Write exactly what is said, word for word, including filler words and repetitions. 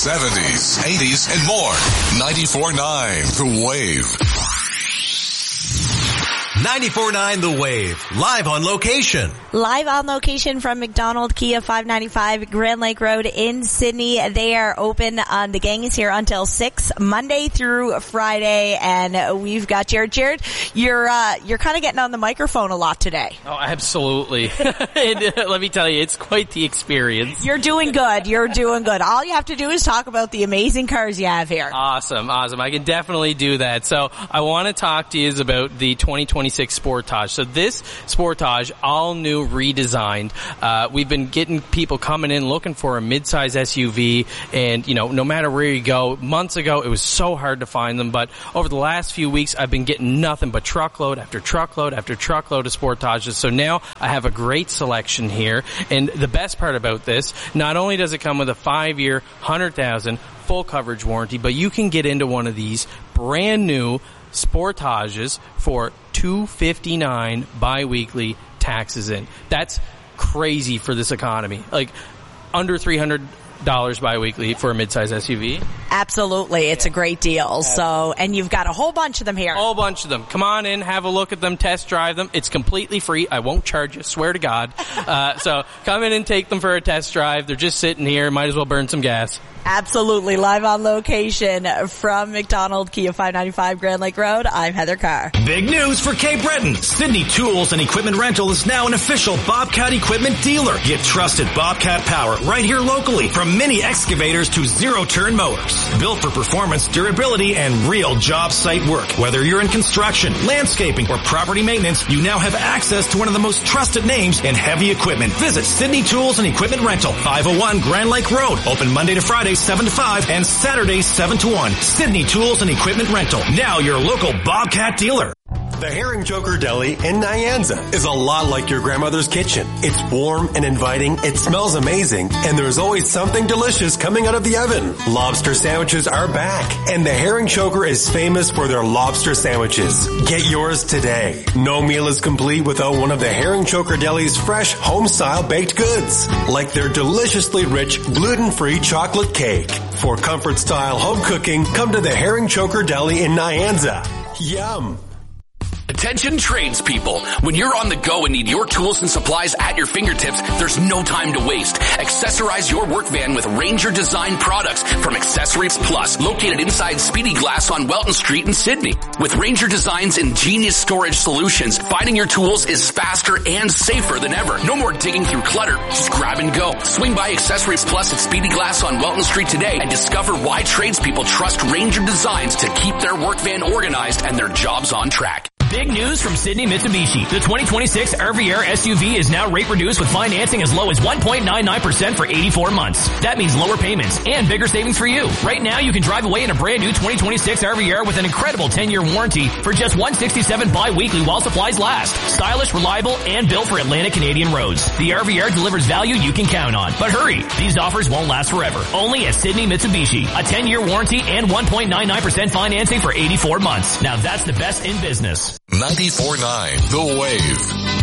seventies, eighties, and more. ninety-four point nine The Wave. ninety-four point nine The Wave, live on location. Live on location from McDonald Kia, five ninety-five Grand Lake Road in Sydney. They are open on, the gang is here until six, Monday through Friday, and we've got Jared. Jared, you're, uh, you're kind of getting on the microphone a lot today. Oh, absolutely. and, uh, let me tell you, it's quite the experience. You're doing good. You're doing good. All you have to do is talk about the amazing cars you have here. Awesome, awesome. I can definitely do that. So I want to talk to you about the twenty twenty-six Sportage. So this Sportage, all new, redesigned. Uh, we've been getting people coming in looking for a midsize S U V, and you know, no matter where you go, months ago it was so hard to find them, but over the last few weeks I've been getting nothing but truckload after truckload after truckload of Sportages. So now I have a great selection here, and the best part about this, not only does it come with a five-year, one hundred thousand full coverage warranty, but you can get into one of these brand new Sportages for two hundred fifty-nine dollars bi-weekly, taxes in. That's crazy for this economy. Like under three hundred dollars bi-weekly for a midsize S U V. Absolutely. It's a great deal. So, and you've got a whole bunch of them here. A whole bunch of them. Come on in, have a look at them, test drive them. It's completely free. I won't charge you, swear to God. Uh, so come in and take them for a test drive. They're just sitting here. Might as well burn some gas. Absolutely. Live on location from McDonald Kia, five ninety-five Grand Lake Road. I'm Heather Carr. Big news for Cape Breton. Sydney Tools and Equipment Rental is now an official Bobcat equipment dealer. Get trusted Bobcat power right here locally, from mini excavators to zero-turn mowers. Built for performance, durability, and real job site work. Whether you're in construction, landscaping, or property maintenance, you now have access to one of the most trusted names in heavy equipment. Visit Sydney Tools and Equipment Rental, five oh one Grand Lake Road. Open Monday to Friday, seven to five, and Saturday, seven to one. Sydney Tools and Equipment Rental, now your local Bobcat dealer. The Herring Joker Deli in Nyanza is a lot like your grandmother's kitchen. It's warm and inviting, it smells amazing, and there's always something delicious coming out of the oven. Lobster sandwiches are back, and the Herring Joker is famous for their lobster sandwiches. Get yours today. No meal is complete without one of the Herring Joker Deli's fresh, home-style baked goods, like their deliciously rich, gluten-free chocolate cake. For comfort-style home cooking, come to the Herring Joker Deli in Nyanza. Yum! Attention tradespeople. When you're on the go and need your tools and supplies at your fingertips, there's no time to waste. Accessorize your work van with Ranger Design products from Accessories Plus, located inside Speedy Glass on Welton Street in Sydney. With Ranger Design's ingenious storage solutions, finding your tools is faster and safer than ever. No more digging through clutter. Just grab and go. Swing by Accessories Plus at Speedy Glass on Welton Street today and discover why tradespeople trust Ranger Designs to keep their work van organized and their jobs on track. Big news from Sydney Mitsubishi. The twenty twenty-six Riviera S U V is now rate reduced with financing as low as one point nine nine percent for eighty-four months. That means lower payments and bigger savings for you. Right now, you can drive away in a brand new twenty twenty-six Riviera with an incredible ten-year warranty for just one hundred sixty-seven dollars bi-weekly while supplies last. Stylish, reliable, and built for Atlantic Canadian roads. The Riviera delivers value you can count on. But hurry, these offers won't last forever. Only at Sydney Mitsubishi. A ten-year warranty and one point nine nine percent financing for eighty-four months. Now that's the best in business. ninety-four point nine The Wave.